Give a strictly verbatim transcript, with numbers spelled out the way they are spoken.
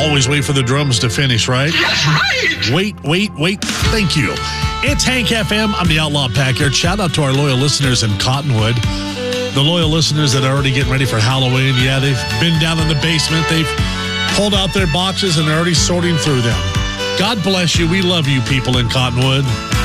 always wait for the drums to finish, right? That's right. Wait, wait, wait. Thank you. It's Hank F M. I'm the Outlaw Packard. Shout out to our loyal listeners in Cottonwood. The loyal listeners that are already getting ready for Halloween. Yeah, they've been down in the basement. They've pulled out their boxes and they're already sorting through them. God bless you. We love you people in Cottonwood.